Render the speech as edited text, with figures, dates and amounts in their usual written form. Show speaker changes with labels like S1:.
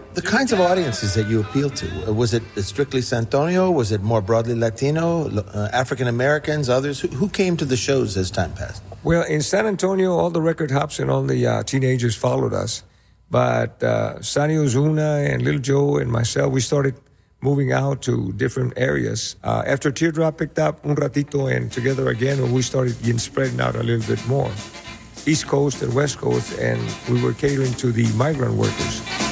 S1: The kinds of audiences that you appeal to, was it strictly San Antonio? Was it more broadly Latino, African Americans, others? Who came to the shows as time passed?
S2: Well, in San Antonio, all the record hops and all the teenagers followed us. But Sonny Ozuna and Little Joe and myself, we started moving out to different areas. After Teardrop picked up Un Ratito and Together Again, we started getting spreading out a little bit more. East Coast and West Coast, and we were catering to the migrant workers.